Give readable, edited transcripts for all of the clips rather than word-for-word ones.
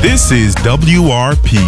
This is WRP.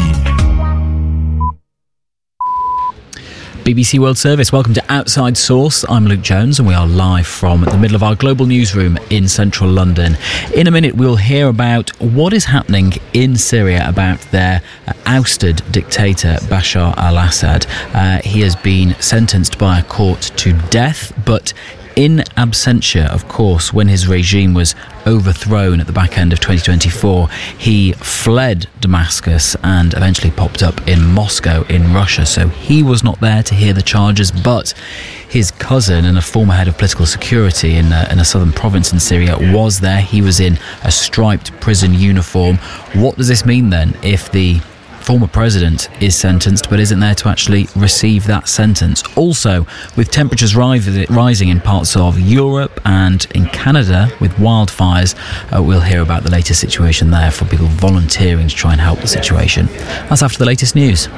BBC World Service, welcome to Outside Source. I'm Luke Jones and we are live from the middle of our global newsroom in central London. In a minute we'll hear about what is happening in Syria about their ousted dictator Bashar al-Assad. He has been sentenced by a court to death, but in absentia, of course, when his regime was overthrown at the back end of 2024, he fled Damascus and eventually popped up in Moscow in Russia. So he was not there to hear the charges, but his cousin and a former head of political security in a southern province in Syria was there. He was in a striped prison uniform. What does this mean then if the former president is sentenced but isn't there to actually receive that sentence? Also, with temperatures rising in parts of Europe and in Canada with wildfires, we'll hear about the latest situation there for people volunteering to try and help the situation. That's after the latest news.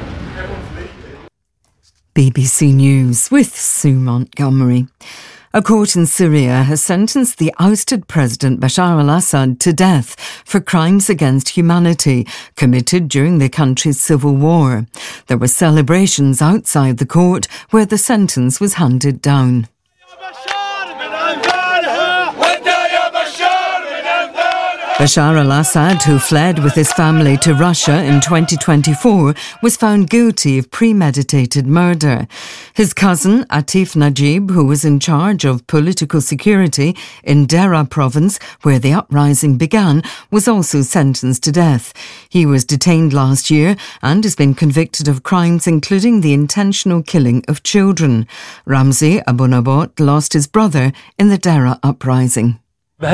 BBC News with Sue Montgomery. A court in Syria has sentenced the ousted President Bashar al-Assad to death for crimes against humanity committed during the country's civil war. There were celebrations outside the court where the sentence was handed down. Bashar al-Assad, who fled with his family to Russia in 2024, was found guilty of premeditated murder. His cousin, Atif Najib, who was in charge of political security in Deraa province, where the uprising began, was also sentenced to death. He was detained last year and has been convicted of crimes including the intentional killing of children. Ramzi Abunabot lost his brother in the Deraa uprising. I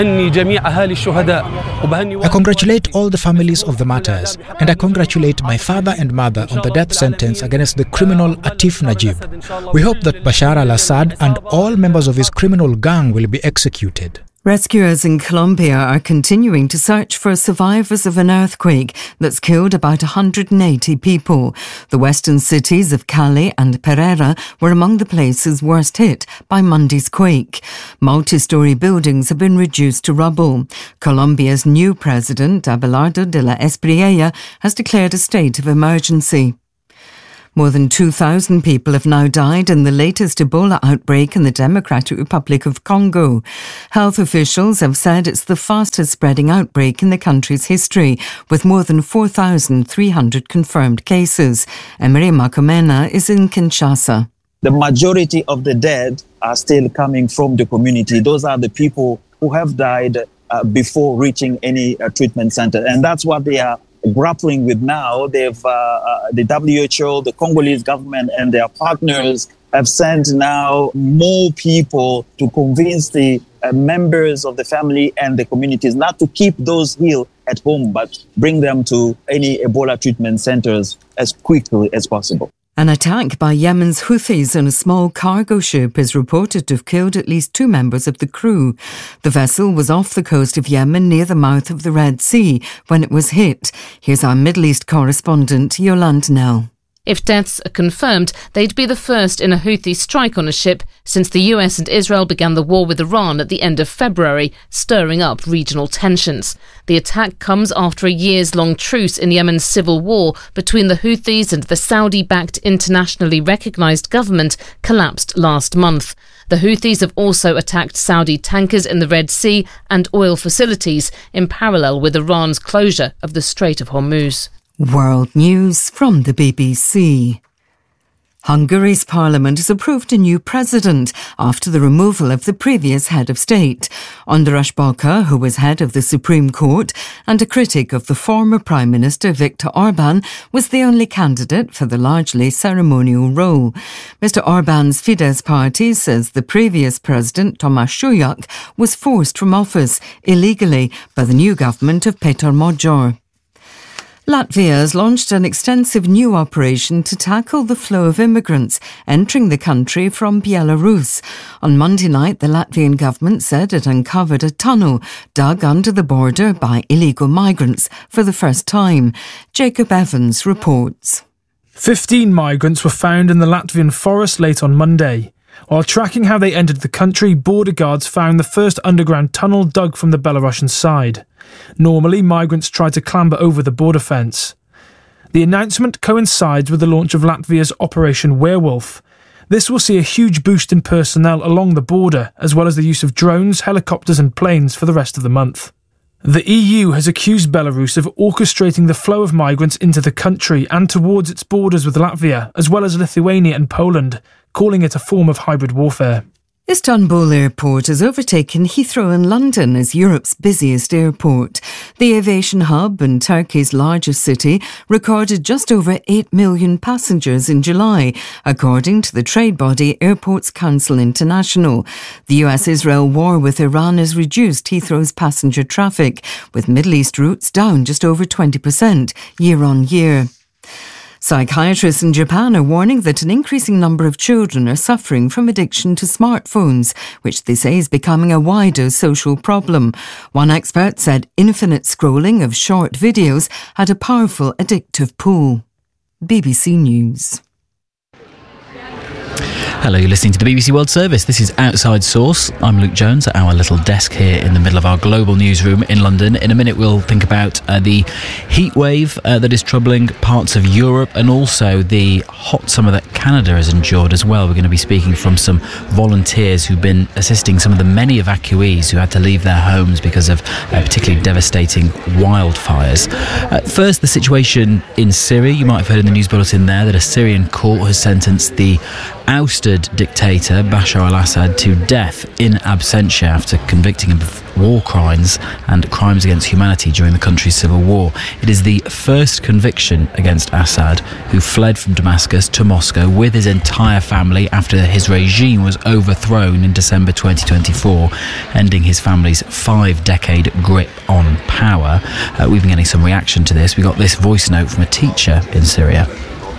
congratulate all the families of the martyrs, and I congratulate my father and mother on the death sentence against the criminal Atif Najib. We hope that Bashar al-Assad and all members of his criminal gang will be executed. Rescuers in Colombia are continuing to search for survivors of an earthquake that's killed about 180 people. The western cities of Cali and Pereira were among the places worst hit by Monday's quake. Multi-storey buildings have been reduced to rubble. Colombia's new president, Abelardo de la Espriella, has declared a state of emergency. More than 2,000 people have now died in the latest Ebola outbreak in the Democratic Republic of Congo. Health officials have said it's the fastest spreading outbreak in the country's history, with more than 4,300 confirmed cases. Emery Makomena is in Kinshasa. The majority of the dead are still coming from the community. Those are the people who have died before reaching any treatment center. And that's what they are grappling with now. They've the WHO, the Congolese government and their partners have sent now more people to convince the members of the family and the communities not to keep those ill at home, but bring them to any Ebola treatment centers as quickly as possible. An attack by Yemen's Houthis on a small cargo ship is reported to have killed at least 2 members of the crew. The vessel was off the coast of Yemen near the mouth of the Red Sea when it was hit. Here's our Middle East correspondent, Yolande Nell. If deaths are confirmed, they'd be the first in a Houthi strike on a ship since the US and Israel began the war with Iran at the end of February, stirring up regional tensions. The attack comes after a years-long truce in Yemen's civil war between the Houthis and the Saudi-backed internationally recognised government collapsed last month. The Houthis have also attacked Saudi tankers in the Red Sea and oil facilities in parallel with Iran's closure of the Strait of Hormuz. World News from the BBC. Hungary's parliament has approved a new president after the removal of the previous head of state. András Bokar, who was head of the Supreme Court and a critic of the former Prime Minister Viktor Orbán, was the only candidate for the largely ceremonial role. Mr Orbán's Fidesz party says the previous president, Tamás Súlyok, was forced from office illegally by the new government of Péter Magyar. Latvia has launched an extensive new operation to tackle the flow of immigrants entering the country from Belarus. On Monday night, the Latvian government said it uncovered a tunnel dug under the border by illegal migrants for the first time. Jacob Evans reports. 15 migrants were found in the Latvian forest late on Monday. While tracking how they entered the country, border guards found the first underground tunnel dug from the Belarusian side. Normally, migrants try to clamber over the border fence. The announcement coincides with the launch of Latvia's Operation Werewolf. This will see a huge boost in personnel along the border, as well as the use of drones, helicopters and planes for the rest of the month. The EU has accused Belarus of orchestrating the flow of migrants into the country and towards its borders with Latvia, as well as Lithuania and Poland, calling it a form of hybrid warfare. Istanbul Airport has overtaken Heathrow in London as Europe's busiest airport. The aviation hub and Turkey's largest city recorded just over 8 million passengers in July, according to the trade body Airports Council International. The US-Israel war with Iran has reduced Heathrow's passenger traffic, with Middle East routes down just over 20% year on year. Psychiatrists in Japan are warning that an increasing number of children are suffering from addiction to smartphones, which they say is becoming a wider social problem. One expert said infinite scrolling of short videos had a powerful addictive pull. BBC News. Hello, you're listening to the BBC World Service. This is Outside Source. I'm Luke Jones at our little desk here in the middle of our global newsroom in London. In a minute, we'll think about the heat wave that is troubling parts of Europe and also the hot summer that Canada has endured as well. We're going to be speaking from some volunteers who've been assisting some of the many evacuees who had to leave their homes because of particularly devastating wildfires. First, the situation in Syria. You might have heard in the news bulletin there that a Syrian court has sentenced the ousted dictator Bashar al-Assad to death in absentia after convicting him of war crimes and crimes against humanity during the country's civil war. It is the first conviction against Assad, who fled from Damascus to Moscow with his entire family after his regime was overthrown in December 2024, ending his family's 5-decade grip on power. We've been getting some reaction to this. We got this voice note from a teacher in Syria.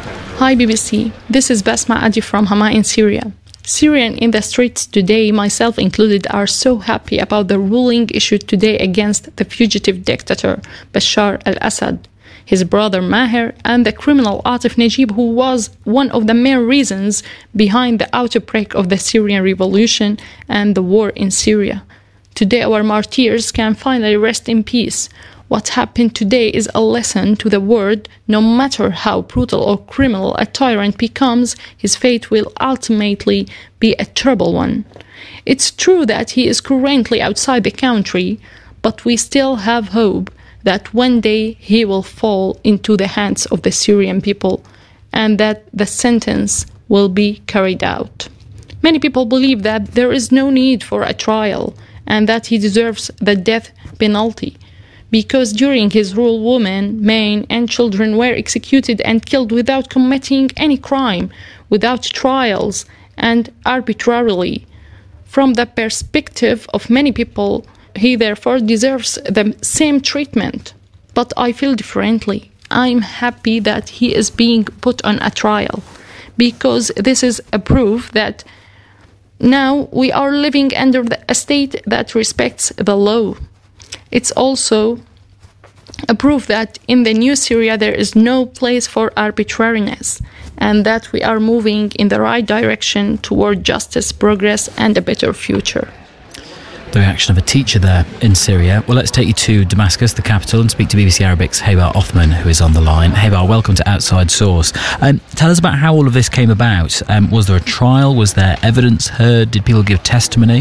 Hi BBC, this is Basma Adi from Hama in Syria. Syrians in the streets today, myself included, are so happy about the ruling issued today against the fugitive dictator Bashar al-Assad, his brother Maher, and the criminal Atif Najib, who was one of the main reasons behind the outbreak of the Syrian revolution and the war in Syria. Today our martyrs can finally rest in peace. What happened today is a lesson to the world. No matter how brutal or criminal a tyrant becomes, his fate will ultimately be a terrible one. It's true that he is currently outside the country, but we still have hope that one day he will fall into the hands of the Syrian people and that the sentence will be carried out. Many people believe that there is no need for a trial and that he deserves the death penalty, because during his rule women, men and children were executed and killed without committing any crime, without trials and arbitrarily. From the perspective of many people, he therefore deserves the same treatment. But I feel differently. I'm happy that he is being put on a trial, because this is a proof that now we are living under a state that respects the law. It's also a proof that in the new Syria there is no place for arbitrariness and that we are moving in the right direction toward justice, progress and a better future. The reaction of a teacher there in Syria. Well, let's take you to Damascus, the capital, and speak to BBC Arabic's Hebar Othman, who is on the line. Hebar, welcome to Outside Source. Tell us about how all of this came about. Was there a trial? Was there evidence heard? Did people give testimony?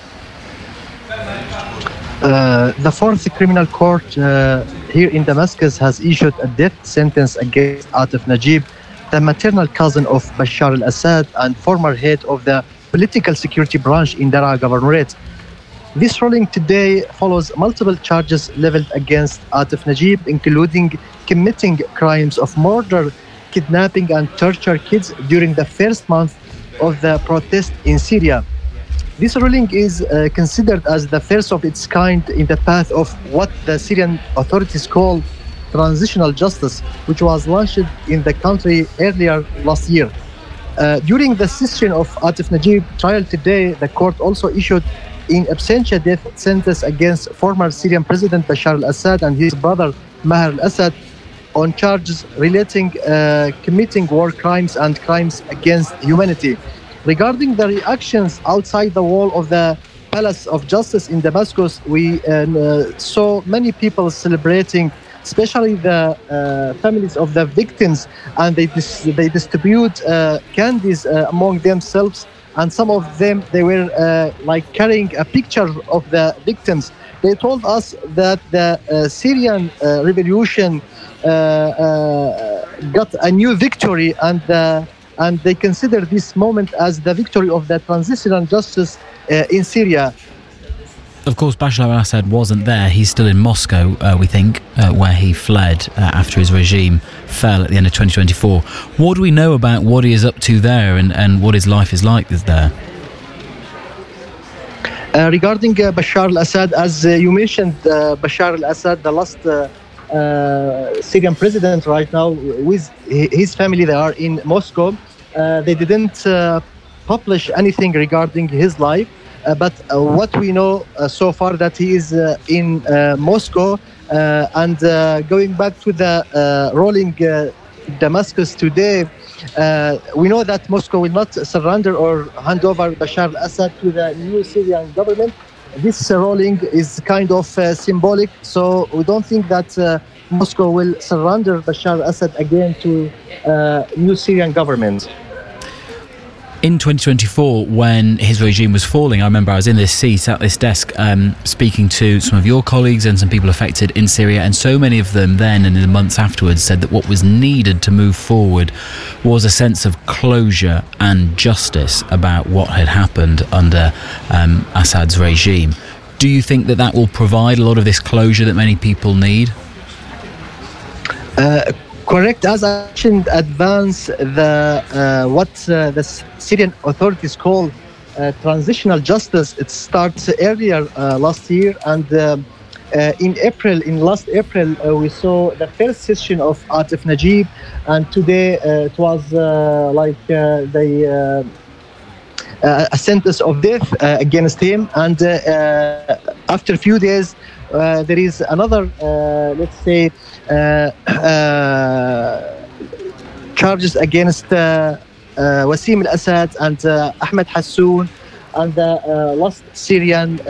The Fourth Criminal Court here in Damascus has issued a death sentence against Atif Najib, the maternal cousin of Bashar al-Assad and former head of the political security branch in Daraa Governorate. This ruling today follows multiple charges leveled against Atif Najib, including committing crimes of murder, kidnapping and torture kids during the first month of the protest in Syria. This ruling is considered as the first of its kind in the path of what the Syrian authorities call transitional justice, which was launched in the country earlier last year. During the session of Atif Najib trial today, the court also issued in absentia death sentence against former Syrian President Bashar al-Assad and his brother Maher al-Assad on charges relating committing war crimes and crimes against humanity. Regarding the reactions outside the wall of the Palace of Justice in Damascus, we saw many people celebrating, especially the families of the victims, and they distribute candies among themselves. And some of them, they were carrying a picture of the victims. They told us that the Syrian revolution got a new victory, and they consider this moment as the victory of the transitional justice in Syria. Of course, Bashar al-Assad wasn't there. He's still in Moscow, we think, where he fled after his regime fell at the end of 2024. What do we know about what he is up to there and what his life is like there? Regarding Bashar al-Assad, as you mentioned, Bashar al-Assad, the last Syrian president right now, with his family, they are in Moscow. They didn't publish anything regarding his life. But what we know so far that he is in Moscow and going back to the rolling Damascus today, we know that Moscow will not surrender or hand over Bashar al-Assad to the new Syrian government. This rolling is kind of symbolic, so we don't think that Moscow will surrender Bashar al-Assad again to new Syrian government. In 2024, when his regime was falling, I remember I was in this seat at this desk speaking to some of your colleagues and some people affected in Syria, and so many of them then and in the months afterwards said that what was needed to move forward was a sense of closure and justice about what had happened under Assad's regime. Do you think that will provide a lot of this closure that many people need? Correct. As I mentioned, advance what the Syrian authorities call transitional justice. It starts earlier last year, and in last April, we saw the first session of Atif Najib, and today it was a sentence of death against him. And after a few days, there is another, charges against Wasim al-Assad and Ahmed Hassoun and the last Syrian,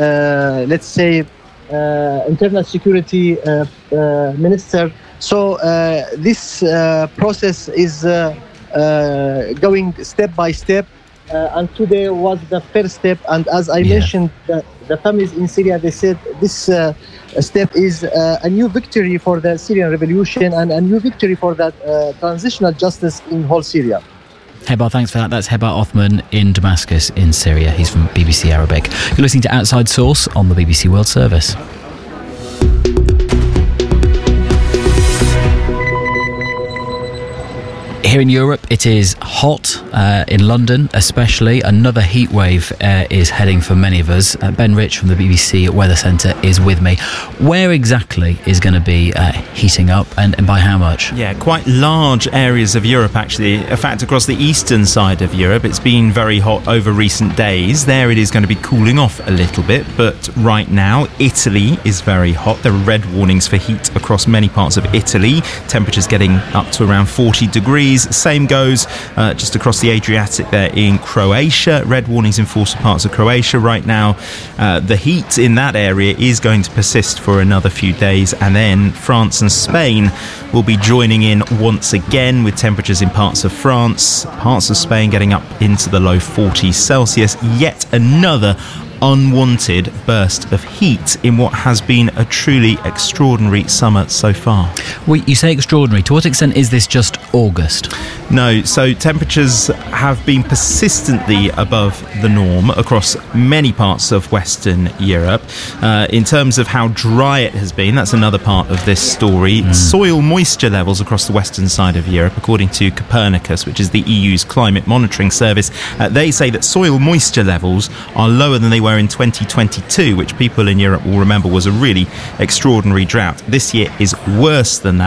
internal security minister. So this process is going step by step. And today was the first step. And as I mentioned, the families in Syria, they said this step is a new victory for the Syrian revolution and a new victory for that transitional justice in whole Syria. Hebar, thanks for that. That's Hebar Othman in Damascus in Syria. He's from BBC Arabic. You're listening to Outside Source on the BBC World Service. Here in Europe, it is hot, in London especially. Another heat wave is heading for many of us. Ben Rich from the BBC Weather Centre is with me. Where exactly is going to be heating up and by how much? Yeah, quite large areas of Europe actually. In fact, across the eastern side of Europe, it's been very hot over recent days. There it is going to be cooling off a little bit, but right now Italy is very hot. There are red warnings for heat across many parts of Italy. Temperatures getting up to around 40 degrees. Same goes just across the Adriatic there in Croatia. Red warnings in force for parts of Croatia right now. The heat in that area is going to persist for another few days, and then France and Spain will be joining in once again with temperatures in parts of France, parts of Spain getting up into the low 40s Celsius. Yet another unwanted burst of heat in what has been a truly extraordinary summer so far. Well, you say extraordinary. To what extent is this just August? No, so temperatures have been persistently above the norm across many parts of Western Europe. In terms of how dry it has been, that's another part of this story. Soil moisture levels across the western side of Europe, according to Copernicus, which is the EU's climate monitoring service, they say that soil moisture levels are lower than they were in 2022, which people in Europe will remember was a really extraordinary drought. This year is worse than that.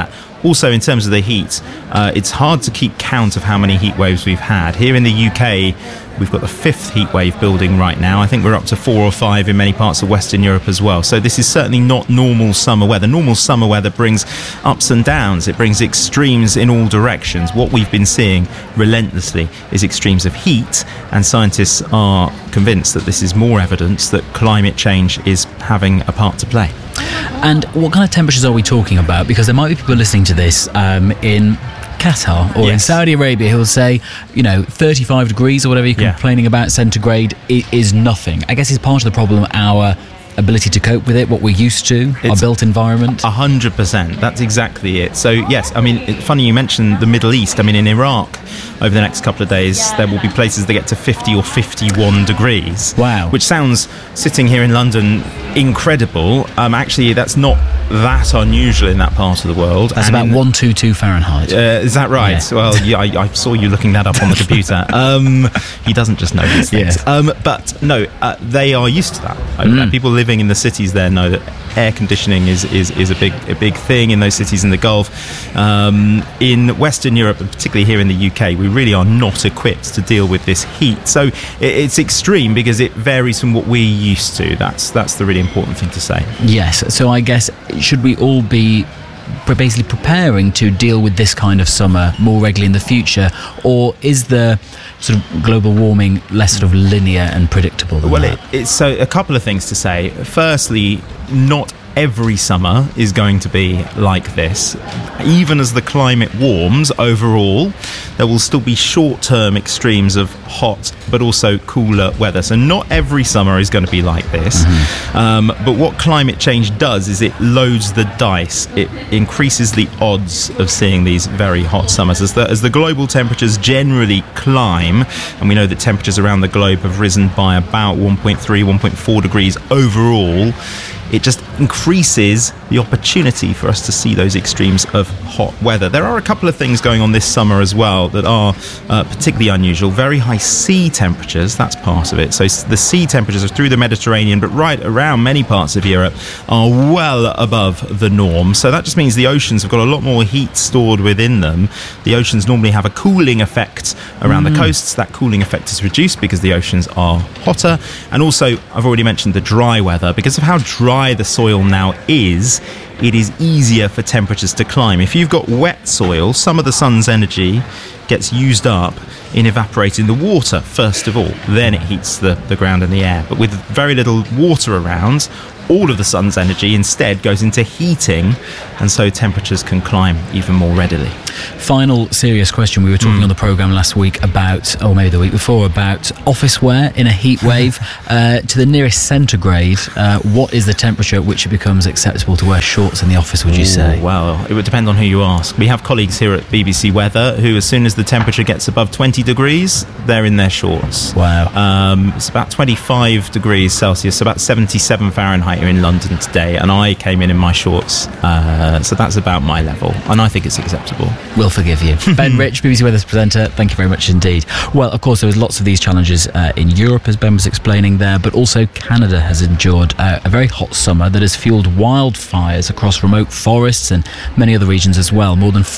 also in terms of the heat, it's hard to keep count of how many heat waves we've had. Here in the UK, we've got the 5th heat wave building right now. I think we're up to 4 or 5 in many parts of Western Europe as well. So this is certainly not normal summer weather. Normal summer weather brings ups and downs. It brings extremes in all directions. What we've been seeing relentlessly is extremes of heat, and scientists are convinced that this is more evidence that climate change is having a part to play. And what kind of temperatures are we talking about? Because there might be people listening to this in Qatar or in Saudi Arabia who will say, 35 degrees or whatever you're complaining about centigrade is nothing. I guess it's part of the problem, our ability to cope with it, what we're used to, our built environment. 100%. That's exactly it. So, yes, I mean, it's funny you mentioned the Middle East. I mean, in Iraq, over the next couple of days, there will be places that get to 50 or 51 degrees. Wow. Which sounds, sitting here in London, incredible. Actually, that's not that unusual in that part of the world. That's about 122 Fahrenheit. Is that right? Yeah. Well, I saw you looking that up on the computer. He doesn't just know these things. Yeah. But no, they are used to that. People living in the cities there know that air conditioning is a big thing in those cities in the Gulf. In Western Europe, and particularly here in the UK, we really are not equipped to deal with this heat. So it's extreme because it varies from what we're used to. That's the really important thing to say. Yes. So I guess, should we all be basically preparing to deal with this kind of summer more regularly in the future, or is the sort of global warming less sort of linear and predictable than that? It's so a couple of things to say. Firstly, not every summer is going to be like this. Even as the climate warms overall, there will still be short-term extremes of hot but also cooler weather. So not every summer is going to be like this. But what climate change does is it loads the dice. It increases the odds of seeing these very hot summers. As the global temperatures generally climb, and we know that temperatures around the globe have risen by about 1.3, 1.4 degrees overall, it just increases the opportunity for us to see those extremes of hot weather. There are a couple of things going on this summer as well that are particularly unusual. Very high sea temperatures, that's part of it. So the sea temperatures are through the Mediterranean, but right around many parts of Europe are well above the norm. So that just means the oceans have got a lot more heat stored within them. The oceans normally have a cooling effect around the coasts. That cooling effect is reduced because the oceans are hotter. And also, I've already mentioned the dry weather. Because of how dry the soil now is, it is easier for temperatures to climb. If you've got wet soil, some of the sun's energy gets used up in evaporating the water first of all, then it heats the ground and the air. But with very little water around, all of the sun's energy instead goes into heating, and so temperatures can climb even more readily. Final serious question. We were talking on the programme last week about, or maybe the week before, about office wear in a heat wave. To the nearest centigrade, what is the temperature at which it becomes acceptable to wear shorts in the office, would you say? Well, it would depend on who you ask. We have colleagues here at BBC Weather who, as soon as the temperature gets above 20 degrees, they're in their shorts. Wow. It's about 25 degrees Celsius, about 77 Fahrenheit here in London today, and I came in my shorts. So that's about my level, and I think it's acceptable. We'll forgive you. Ben Rich, BBC Weather's presenter, thank you very much indeed. Well, of course, there was lots of these challenges in Europe, as Ben was explaining there, but also Canada has endured a very hot summer that has fueled wildfires across remote forests and many other regions as well. More than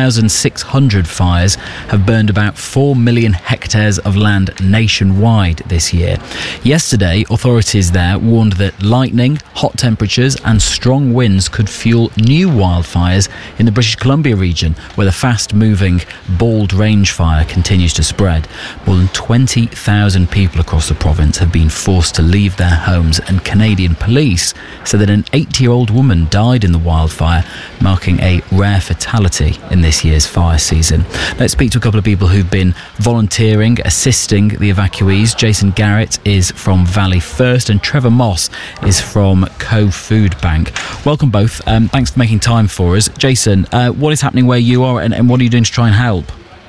4,600 fires have burned about 4 million hectares of land nationwide this year. Yesterday, authorities there warned that lightning, hot temperatures and strong winds could fuel new wildfires in the British Columbia region, where the fast-moving Bald Range fire continues to spread. More than 20,000 people across the province have been forced to leave their homes, and Canadian police said that an 80-year-old woman died in the wildfire, marking a rare fatality in this year's fire season. Let's speak to a couple of people who've been volunteering, assisting the evacuees. Jason Garrett is from Valley First, and Trevor Moss is from Co-Food Bank. Welcome both. Thanks for making time for us. Jason, what is happening where you are, and what are you doing to try and help?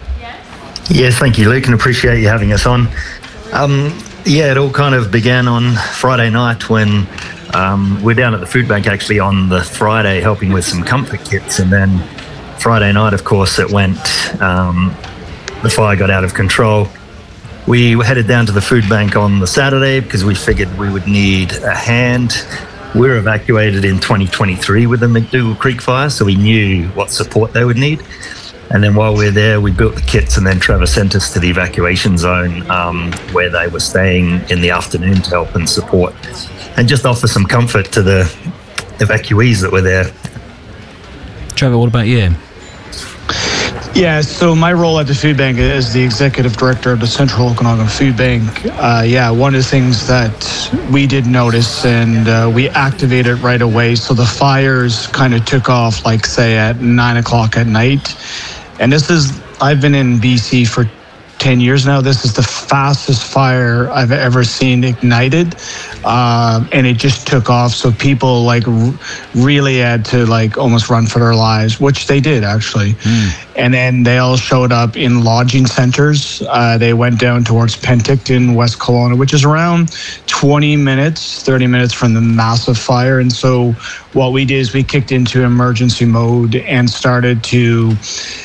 Yes, thank you, Luke, and appreciate you having us on. It all kind of began on Friday night when we're down at the food bank actually on the Friday helping with some comfort kits, and then Friday night, of course, it went, the fire got out of control. We headed down to the food bank on the Saturday because we figured we would need a hand. We were evacuated in 2023 with the McDougall Creek fire, so we knew what support they would need. And then while we were there, we built the kits and then Trevor sent us to the evacuation zone where they were staying in the afternoon to help and support and just offer some comfort to the evacuees that were there. Trevor, what about you? Yeah, so my role at the food bank is the executive director of the Central Okanagan Food Bank. One of the things that we did notice and we activated right away, so the fires kind of took off, like say at 9 o'clock at night. And I've been in BC for 10 years now. This is the fastest fire I've ever seen ignited. And it just took off. So people really had to almost run for their lives, which they did actually. And then they all showed up in lodging centers. They went down towards Penticton, West Kelowna, which is around 30 minutes from the massive fire. And so what we did is we kicked into emergency mode and started to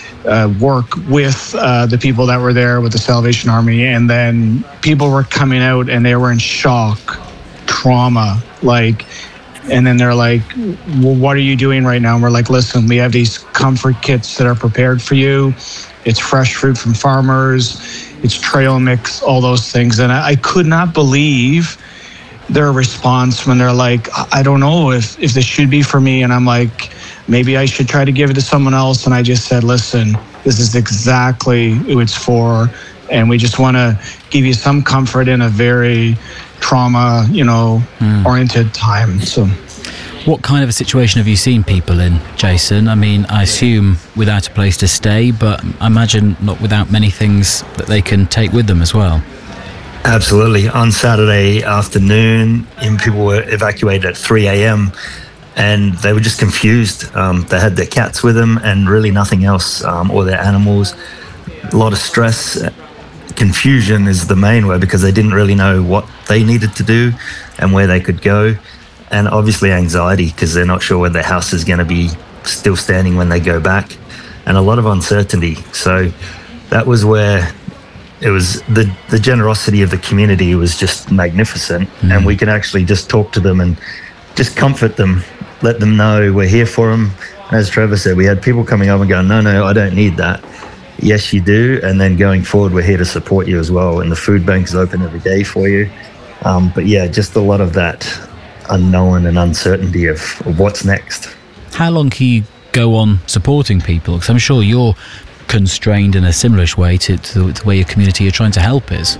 work with the people that were there with the Salvation Army, and then people were coming out and they were in shock, trauma, and then they're like, well, what are you doing right now? And we're like, listen, we have these comfort kits that are prepared for you. It's fresh fruit from farmers, it's trail mix, all those things. And I could not believe their response when they're like, I don't know if this should be for me. And I'm like, maybe I should try to give it to someone else. And I just said, listen, this is exactly who it's for. And we just want to give you some comfort in a very trauma, oriented time. So what kind of a situation have you seen people in, Jason? I mean, I assume without a place to stay, but I imagine not without many things that they can take with them as well. Absolutely. On Saturday afternoon, people were evacuated at 3 a.m. and they were just confused. They had their cats with them and really nothing else, or their animals. A lot of stress. Confusion is the main word because they didn't really know what they needed to do and where they could go. And obviously anxiety because they're not sure whether their house is going to be still standing when they go back. And a lot of uncertainty. So that was where it was the generosity of the community was just magnificent. And we could actually just talk to them and just comfort them, let them know we're here for them. As Trevor said, we had people coming up and going, no, I don't need that. Yes, you do. And then going forward, we're here to support you as well. And the food bank is open every day for you. But yeah, just a lot of that unknown and uncertainty of what's next. How long can you go on supporting people? Because I'm sure you're constrained in a similar way to the way your community you're trying to help is.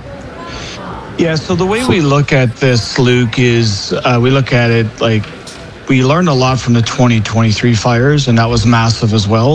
Yeah, so the way we look at this, Luke, is we look at it like we learned a lot from the 2023 fires, and that was massive as well.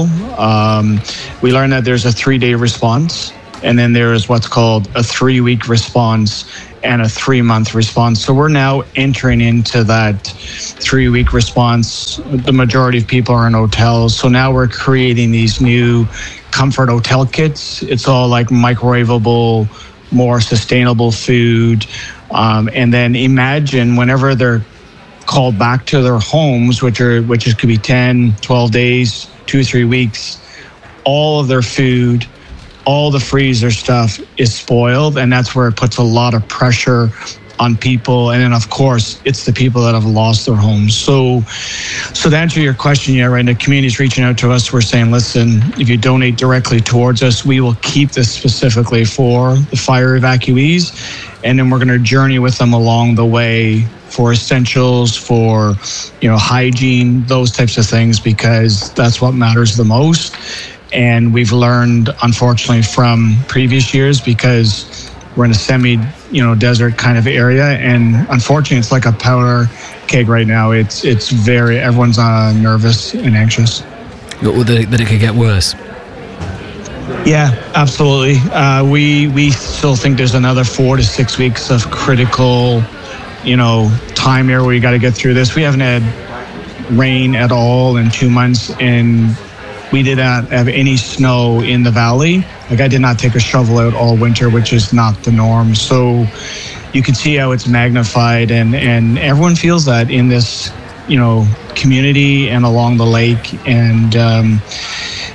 We learned that there's a 3-day response, and then there is what's called a 3-week response and a 3-month response. So we're now entering into that 3-week response. The majority of people are in hotels. So now we're creating these new comfort hotel kits. It's all like microwavable, more sustainable food. And then imagine whenever they're called back to their homes, which could be 10, 12 days, 2-3 weeks, all of their food, all the freezer stuff is spoiled, and that's where it puts a lot of pressure on people. And then of course it's the people that have lost their homes. So to answer your question, right, the community is reaching out to us. We're saying, listen, if you donate directly towards us, we will keep this specifically for the fire evacuees, and then we're going to journey with them along the way for essentials, for hygiene, those types of things, because that's what matters the most. And we've learned, unfortunately, from previous years, because we're in a semi-desert kind of area, and unfortunately, it's like a powder keg right now. It's very, everyone's nervous and anxious. That it could get worse. Yeah, absolutely. We still think there's another 4 to 6 weeks of critical, time here where you got to get through this. We haven't had rain at all in 2 months, and we did not have any snow in the valley. I did not take a shovel out all winter, which is not the norm. So you can see how it's magnified, and everyone feels that in this, community and along the lake. And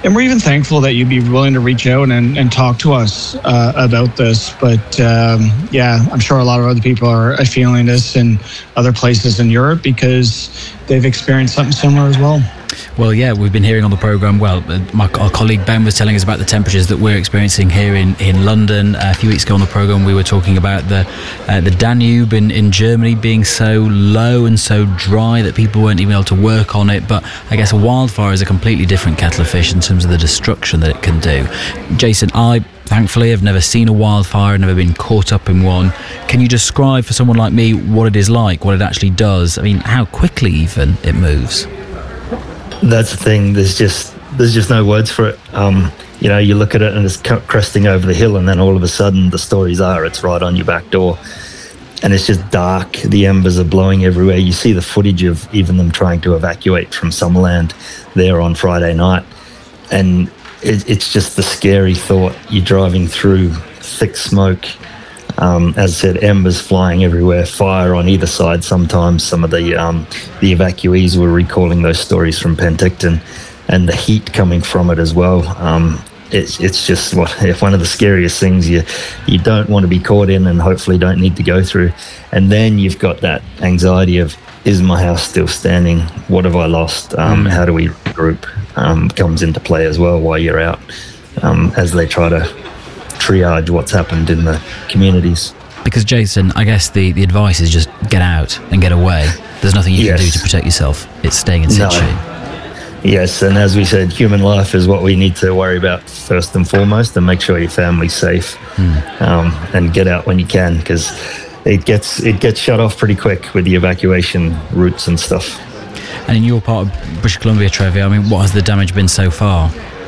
And we're even thankful that you'd be willing to reach out and talk to us about this. But I'm sure a lot of other people are feeling this in other places in Europe because they've experienced something similar as well. Well, yeah, we've been hearing on the programme, our colleague Ben was telling us about the temperatures that we're experiencing here in London. A few weeks ago on the programme, we were talking about the Danube in Germany being so low and so dry that people weren't even able to work on it. But I guess a wildfire is a completely different kettle of fish in terms of the destruction that it can do. Jason, thankfully, have never seen a wildfire, never been caught up in one. Can you describe for someone like me what it is like, what it actually does? I mean, how quickly even it moves? That's the thing. There's just no words for it. You look at it and it's cresting over the hill, and then all of a sudden the stories are it's right on your back door, and it's just dark. The embers are blowing everywhere. You see the footage of even them trying to evacuate from Summerland there on Friday night, and it's just the scary thought. You're driving through thick smoke. As I said, embers flying everywhere, fire on either side. Sometimes some of the evacuees were recalling those stories from Penticton, and the heat coming from it as well. It's just one of the scariest things you don't want to be caught in, and hopefully don't need to go through. And then you've got that anxiety of, is my house still standing? What have I lost? How do we regroup? Comes into play as well while you're out, as they try to triage what's happened in the communities. Because, Jason, I guess the advice is just get out and get away. There's nothing you can do to protect yourself. It's staying in situ. Yes, and as we said, human life is what we need to worry about first and foremost, and make sure your family's safe. And get out when you can, because it gets shut off pretty quick with the evacuation routes and stuff. And in your part of British Columbia, Trevor, I mean, what has the damage been so far?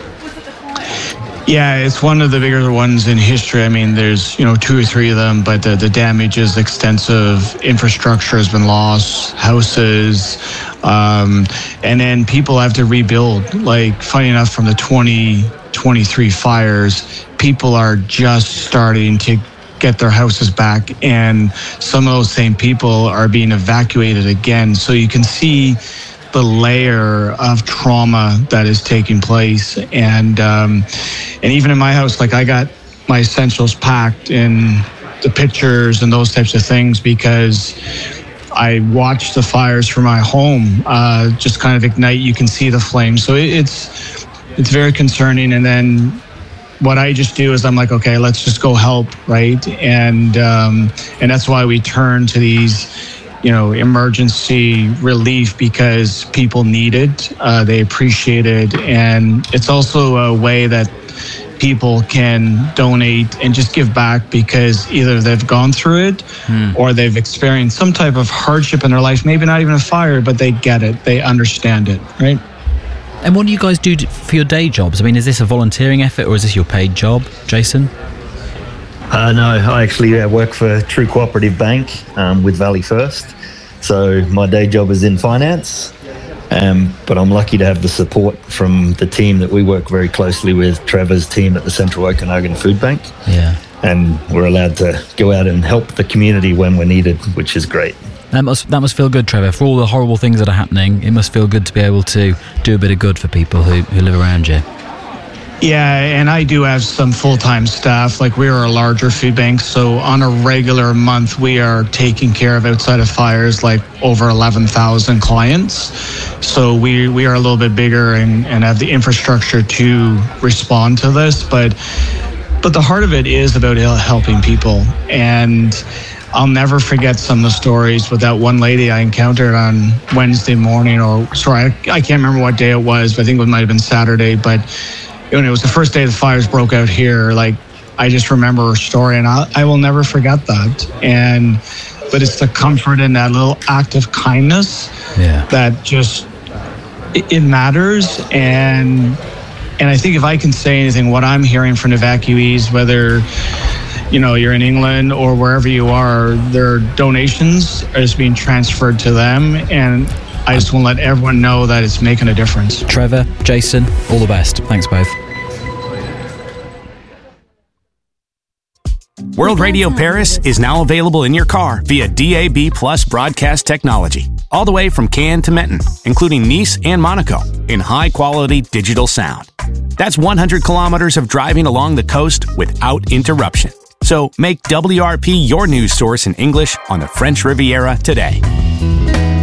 Yeah, it's one of the bigger ones in history. I mean, there's 2 or 3 of them, but the damage is extensive. Infrastructure has been lost, houses, and then people have to rebuild. Like, funny enough, from the 2023 fires, people are just starting to get their houses back, and some of those same people are being evacuated again. So you can see the layer of trauma that is taking place, and even in my house, like, I got my essentials packed in the pictures and those types of things because I watched the fires from my home just kind of ignite. You can see the flames, so it's very concerning. And then what I just do is I'm like, okay, let's just go help, right? And that's why we turn to these emergency relief, because people need it, they appreciate it, and it's also a way that people can donate and just give back, because either they've gone through it or they've experienced some type of hardship in their life, maybe not even a fire, but they get it, they understand it, right? And what do you guys do for your day jobs? I mean, is this a volunteering effort or is this your paid job, Jason? No, I actually work for True Cooperative Bank with Valley First. So my day job is in finance, but I'm lucky to have the support from the team that we work very closely with, Trevor's team at the Central Okanagan Food Bank. Yeah. And we're allowed to go out and help the community when we're needed, which is great. That must feel good, Trevor. For all the horrible things that are happening, it must feel good to be able to do a bit of good for people who live around you. Yeah, and I do have some full-time staff. Like, we are a larger food bank, so on a regular month, we are taking care of, outside of fires, like over 11,000 clients. So we are a little bit bigger and have the infrastructure to respond to this. But the heart of it is about helping people. And I'll never forget some of the stories with that one lady I encountered on Wednesday morning, I can't remember what day it was, but I think it might have been Saturday. But when it was the first day the fires broke out here, like, I just remember her story, and I will never forget that. But it's the comfort in that little act of kindness that just, it matters. And I think if I can say anything, what I'm hearing from evacuees, whether you're in England or wherever you are, their donations are just being transferred to them, and I just want to let everyone know that it's making a difference. Trevor, Jason, all the best. Thanks both. World Radio Paris is now available in your car via DAB+ broadcast technology, all the way from Cannes to Menton, including Nice and Monaco, in high-quality digital sound. That's 100 kilometers of driving along the coast without interruption. So make WRP your news source in English on the French Riviera today.